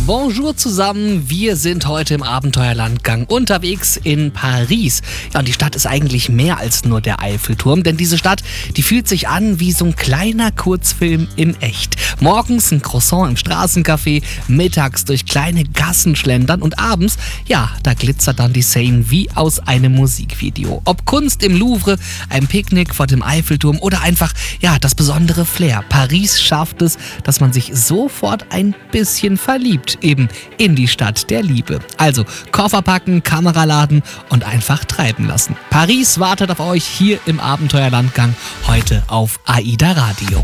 Bonjour zusammen, wir sind heute im Abenteuerlandgang unterwegs in Paris. Ja, und die Stadt ist eigentlich mehr als nur der Eiffelturm, denn diese Stadt, die fühlt sich an wie so ein kleiner Kurzfilm in echt. Morgens ein Croissant im Straßencafé, mittags durch kleine Gassen schlendern und abends, ja, da glitzert dann die Seine wie aus einem Musikvideo. Ob Kunst im Louvre, ein Picknick vor dem Eiffelturm oder einfach, ja, das besondere Flair. Paris schafft es, dass man sich sofort ein bisschen verliebt, eben in die Stadt der Liebe. Also Koffer packen, Kamera laden und einfach treiben lassen. Paris wartet auf euch hier im Abenteuerlandgang, heute auf AIDA Radio.